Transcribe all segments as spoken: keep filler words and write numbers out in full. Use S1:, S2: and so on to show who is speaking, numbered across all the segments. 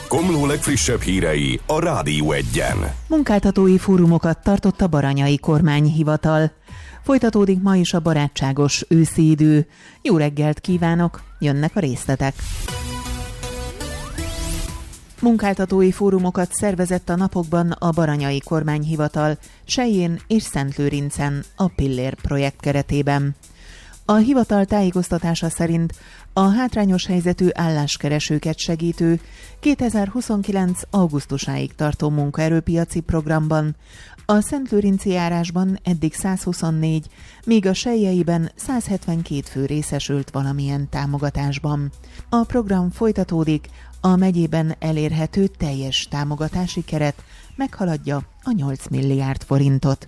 S1: Komló legfrissebb hírei a Rádió Egyen.
S2: Munkáltatói fórumokat tartott a baranyai kormányhivatal. Folytatódik ma is a barátságos őszi idő. Jó reggelt kívánok, jönnek a részletek. Munkáltatói fórumokat szervezett a napokban a baranyai kormányhivatal Selyén és Szentlőrincen a Pillér projekt keretében. A hivatal tájékoztatása szerint a hátrányos helyzetű álláskeresőket segítő kétezer-huszonkilenc. augusztusáig tartó munkaerőpiaci programban a Szentlőrinci járásban eddig száz huszonnégy, míg a Selyeiben száz hetvenkét fő részesült valamilyen támogatásban. A program folytatódik, a megyében elérhető teljes támogatási keret meghaladja a nyolc milliárd forintot.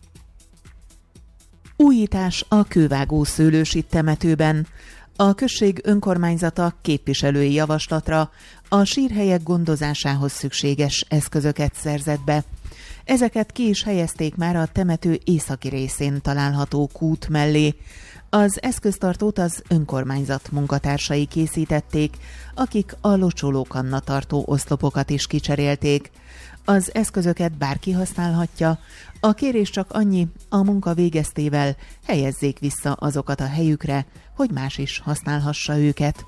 S2: Újítás a kővágó szőlősi temetőben. A község önkormányzata képviselői javaslatra a sírhelyek gondozásához szükséges eszközöket szerzett be. Ezeket ki is helyezték már a temető északi részén található kút mellé. Az eszköztartót az önkormányzat munkatársai készítették, akik a locsolókanna tartó oszlopokat is kicserélték. Az eszközöket bárki használhatja, a kérés csak annyi, a munka végeztével helyezzék vissza azokat a helyükre, hogy más is használhassa őket.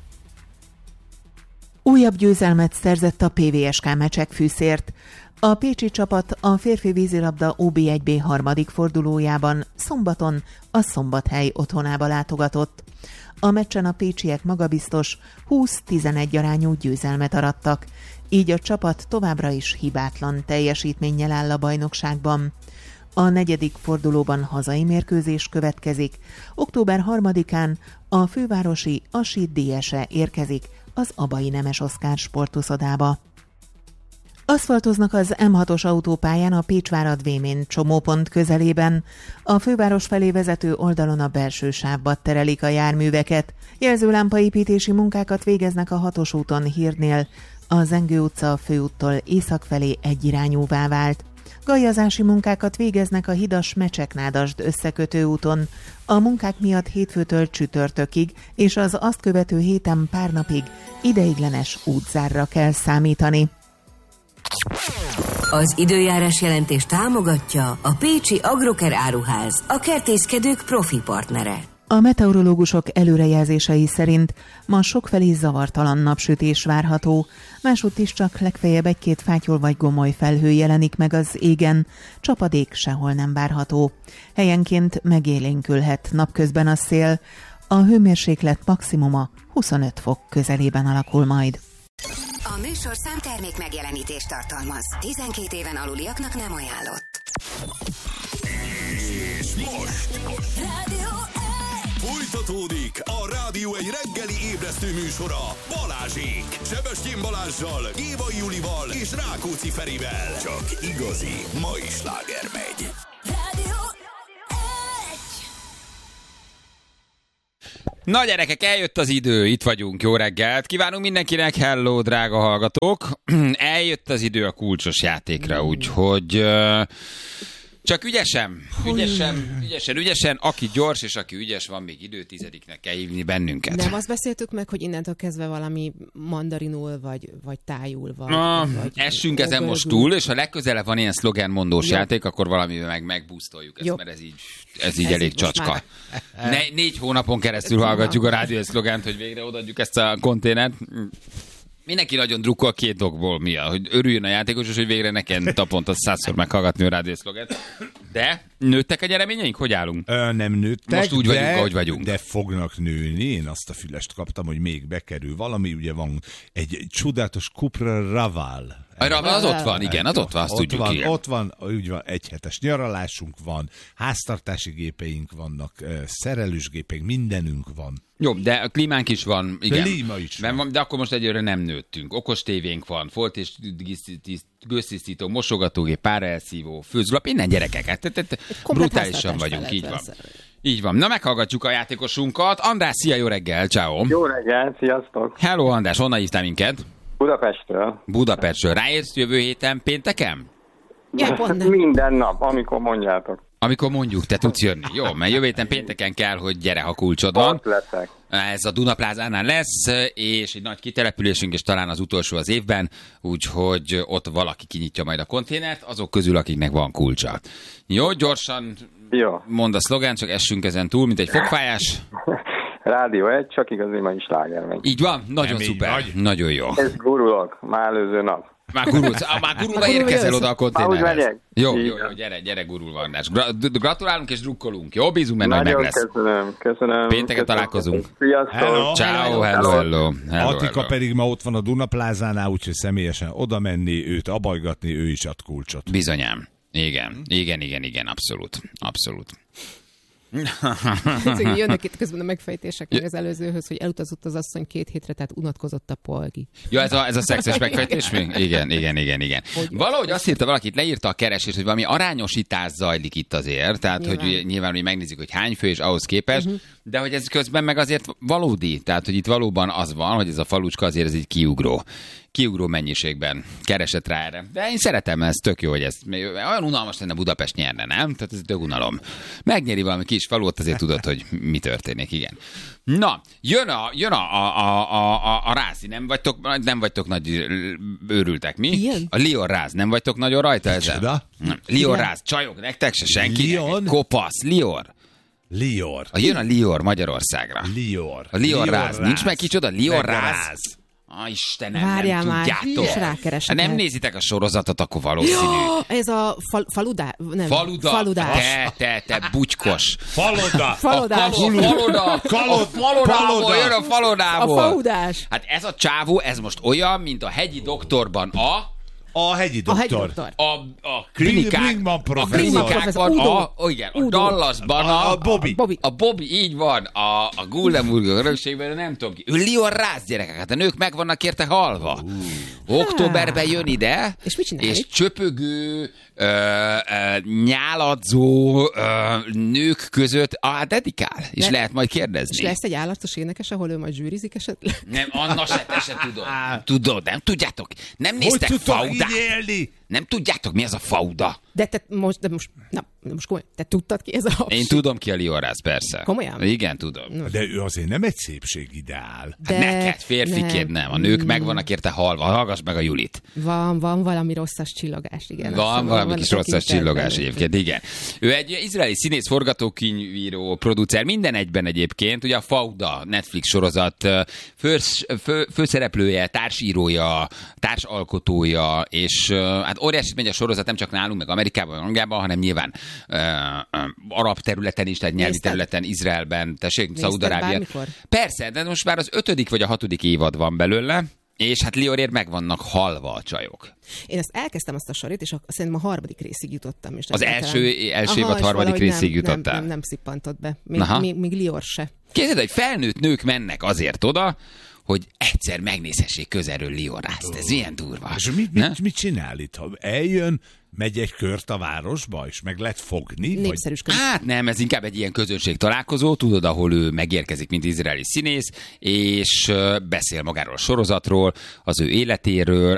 S2: Újabb győzelmet szerzett a pé vé es ká Mecsekfűszért. A pécsi csapat a férfi vízilabda o bé egy bé harmadik fordulójában szombaton a Szombathely otthonába látogatott. A meccsen a pécsiek magabiztos húsz-tizenegy arányú győzelmet arattak, így a csapat továbbra is hibátlan teljesítménnyel áll a bajnokságban. A negyedik fordulóban hazai mérkőzés következik. október harmadikán a fővárosi Asid dé es-e érkezik az Abai Nemes Oszkár sportuszodába. Aszfaltoznak az em hatos autópályán a Pécsvárad-Vémén csomópont közelében. A főváros felé vezető oldalon a belső sávba terelik a járműveket. Jelzőlámpaépítési munkákat végeznek a hatos úton Hírnél. A Zengő utca a főúttól észak felé egyirányúvá vált. Galjazási munkákat végeznek a hidas Mecseknádasd összekötő úton. A munkák miatt hétfőtől csütörtökig és az azt követő héten pár napig ideiglenes útzárra kell számítani.
S3: Az időjárás jelentés támogatja a Pécsi Agroker Áruház, a kertészkedők profi partnere.
S2: A meteorológusok előrejelzései szerint ma sokfelé zavartalan napsütés várható, másútt is csak legfeljebb egy-két fátyol vagy gomoly felhő jelenik meg az égen, csapadék sehol nem várható. Helyenként megélénkülhet napközben a szél, a hőmérséklet maximuma huszonöt fok közelében alakul majd.
S4: A műsorszám termék megjelenítést tartalmaz. tizenkét éven aluliaknak nem ajánlott.
S1: És most
S4: Rádió egy!
S1: folytatódik a Rádió egy reggeli ébresztő műsora Balázsék. Sebestyén Balázssal, Gévai Julival és Rákóczi Ferivel. Csak igazi mai sláger megy.
S4: Rádió
S5: Na gyerekek, eljött az idő, itt vagyunk, jó reggelt. Kívánunk mindenkinek, hello, drága hallgatók. Eljött az idő a kulcsos játékra, úgyhogy uh, csak ügyesen, ügyesen, ügyesen, ügyesen, aki gyors és aki ügyes, van még idő, tizediknek kell hívni bennünket.
S6: Nem azt beszéltük meg, hogy innentől kezdve valami mandarinul, vagy, vagy tájul, vagy...
S5: Na,
S6: vagy
S5: essünk ezen most túl, és ha legközelebb van ilyen szlogenmondós játék, akkor valamivel meg megbusztoljuk ezt,
S6: Jó.
S5: mert ez így, ez így
S6: Ez
S5: elég
S6: így most
S5: csacska. Ne, négy hónapon keresztül hallgatjuk a rádió szlogent, hogy végre odaadjuk ezt a konténert. Mindenki nagyon drukkol két dolgból miatt, hogy örüljön a játékos, és hogy végre nekem naponta százszor meghallgatni a rádió szlogent. De nőttek a gyereményeink? Hogy állunk?
S7: Ö, nem nőttek,
S5: Most úgy
S7: de,
S5: vagyunk, ahogy vagyunk.
S7: De fognak nőni. Én azt a fülest kaptam, hogy még bekerül valami. Ugye van egy, egy csodálatos Cupra Raval.
S5: A Raval az ott van, igen, az ott van, azt
S7: ott
S5: tudjuk.
S7: Van,
S5: igen.
S7: ott van, úgy van, egyhetes nyaralásunk van, háztartási gépeink vannak, szerelősgépeink, mindenünk van.
S5: Jó, de a klímánk is van, igen.
S7: Klíma is van.
S5: van. De akkor most egyőre nem nőttünk. Okos tévénk van, folt és gőztisztító, mosogatógép, párelszívó, főzlap, innen gyerekeket. Brutálisan vagyunk, így van. Így van. Na, meghallgatjuk a játékosunkat. András, szia, jó reggel, ciao.
S8: Jó reggel, sziasztok.
S5: Hello, András, honnan hívtál minket?
S8: Budapestről.
S5: Budapestről. Ráérsz jövő héten pénteken?
S6: Ja, pont nem.
S8: Minden nap, amikor mondjátok.
S5: Amikor mondjuk, te tudsz jönni. Jó, mert jövő héten pénteken kell, hogy gyere, ha kulcsod van.
S8: Ott leszek.
S5: Ez a Dunaplázánál lesz, és egy nagy kitelepülésünk, és talán az utolsó az évben, úgyhogy ott valaki kinyitja majd a konténert, azok közül, akiknek van kulcsa. Jó, gyorsan
S8: Jó.
S5: mondd a szlogán, csak essünk ezen túl, mint egy fogfájás.
S8: Rádió egy, csak igazi mai sláger megy.
S5: Így van, nagyon
S7: Nem így
S5: szuper,
S7: vagy.
S5: nagyon jó.
S8: Ez gurulok, már előző nap.
S5: Már gurulsz, ah, már gurulva érkezel oda a konténerhez.
S8: Ahogy megyek.
S5: Jó,
S8: Így
S5: jó,
S8: van.
S5: jó, gyere, gyere gurulva, András. Gra- gratulálunk és drukkolunk, jó? Bízunk benne, hogy meg
S8: Nagyon
S5: lesz.
S8: köszönöm, köszönöm.
S5: Pénteken
S8: köszönöm.
S5: találkozunk.
S8: Sziasztok.
S7: Hello.
S5: Ciao, hello, hello. hello,
S7: Attika
S5: hello.
S7: pedig ma ott van a Dunaplázánál, úgyhogy személyesen oda menni, őt abajgatni, ő is ad kulcsot.
S5: Bizonyám. Igen, igen, igen, igen, abszolút. Abszolút.
S6: Ezek jönnek itt közben a megfejtések meg az előzőhöz, hogy elutazott az asszony két hétre, tehát unatkozott a polgi.
S5: Ja, ez a, ez a szexes megfejtés még? Igen, igen, igen, igen. Valahogy azt írta valakit, leírta a keresést, hogy valami arányosítás zajlik itt azért, tehát
S6: Nyilván.
S5: hogy nyilván hogy megnézzük, hogy hány fő és ahhoz képest, uh-huh. de hogy ez közben meg azért valódi, tehát hogy itt valóban az van, hogy ez a falucska azért ez így kiugró. Kiugró mennyiségben keresett rá erre. De én szeretem, ez tök jó, hogy ez olyan unalmas lenne, Budapest nyerne, nem? Tehát ez tök unalom. Megnyeri valami kis falu, ott azért tudod, hogy mi történik, igen. Na, jön a, jön a, a, a, a, a rászi, nem vagytok, nem vagytok nagy őrültek, mi?
S6: Igen.
S5: A Lion ráz, nem vagytok nagyon rajta ezzel?
S7: Csoda?
S5: Nem. Lion
S6: Igen.
S5: ráz, csajok, nektek se senki.
S7: Lion?
S5: Kopasz, Lior.
S7: Lior.
S5: A jön a Lior Magyarországra.
S7: Lior.
S5: A Lion ráz. Nincs meg kicsoda? Lion
S7: Meg a
S5: ráz. Ah, Istenem,
S6: Várjál
S5: nem
S6: már,
S5: tudjátok.
S6: és rákeresek.
S5: Ha nem nézitek a sorozatot, akkor valószínű.
S6: Ja, ez a fal, faludá... Nem,
S5: Faluda.
S6: faludás.
S5: Te, te, te, bugykos.
S7: Faloda.
S6: Falodás.
S5: A faloda.
S7: Kalod-
S5: A falodából
S7: faloda.
S5: jön a
S6: A
S5: falodából.
S6: faudás.
S5: Hát ez a csávó, ez most olyan, mint a hegyi doktorban a...
S7: A hegyi
S6: A hegyi
S7: doktor.
S6: doktor.
S5: A, a klinikák,
S7: Brinkman
S5: a
S7: professzor.
S5: klinikákban,
S6: Udo.
S5: a, ó, igen, a
S6: Udo.
S5: Dallasban a,
S7: A Bobby.
S6: Bobby.
S5: A Bobby, így van, a, a Guldenburg örökségben, nem tudom ki. Ő Lion ráz gyerekek, hát a nők meg vannak érte halva. Októberben jön ide,
S6: És mit csinál
S5: és
S6: itt?
S5: csöpögő, ö, ö, nyáladzó ö, nők között ah, dedikál, és
S6: Le-
S5: lehet majd
S6: És
S5: kérdezni.
S6: lesz egy állatos énekes, ahol ő majd zsűrizik esetleg?
S5: Nem, Anna se, te se tudod. Tudod, nem tudjátok? Nem
S7: Hogy
S5: néztek
S7: tudtok
S5: faudát?
S7: így élni?
S5: Nem tudjátok, mi az a fauda?
S6: De te most, de most, na, de most komolyan, te tudtad ki ez a
S5: Én tudom ki a Lion ráz, persze.
S6: Komolyan?
S5: Igen, tudom.
S7: De ő azért nem egy szépségideál.
S5: Hát neked férfiként nem. A nők meg vannak érte halva. Hallgass meg a Julit.
S6: Van, van valami rosszas csillogás, igen.
S5: Van
S6: Azt
S5: valami
S6: van
S5: kis
S6: a
S5: rosszas
S6: tekintetben.
S5: csillogás egyébként, igen. Ő egy izraeli színész, forgatókönyvíró, producer, minden egyben egyébként. Ugye a Fauda Netflix sorozat fős, fő, főszereplője, társírója, társalkotója, és hát óriásit megy a sorozat nem csak nálunk, meg Amerikában, Angliában, hanem nyilván uh, uh, arab területen is, tehát nyelvi
S6: Nézted?
S5: területen, Izraelben, tessék,
S6: Nézted
S5: Szaúd-Arábia.
S6: bármikor?
S5: Persze, de most már az ötödik vagy a hatodik évad van belőle, és hát Liorért meg vannak halva a csajok.
S6: Én ezt elkezdtem azt a sorét, és a, szerintem a harmadik részig jutottam. És
S5: Az
S6: egyáltalán-
S5: első- első évad
S6: és
S5: harmadik
S6: valahogy
S5: részig
S6: nem,
S5: jutottál?
S6: Nem, nem, nem szippantott be. Még,
S5: Aha.
S6: még, még Lior se.
S5: Képzeld, hogy felnőtt nők mennek azért oda, hogy egyszer megnézhessék közelről Lion rázt. Ez ilyen durva.
S7: És mit,
S5: Ne?
S7: mit, mit csinál itt? Ha eljön, megy egy kört a városba, és meg lehet fogni? Vagy...
S6: Népszerűsködik.
S5: Hát nem, ez inkább egy ilyen közönség találkozó, tudod, ahol ő megérkezik, mint izraeli színész, és ö, beszél magáról a sorozatról, az ő életéről,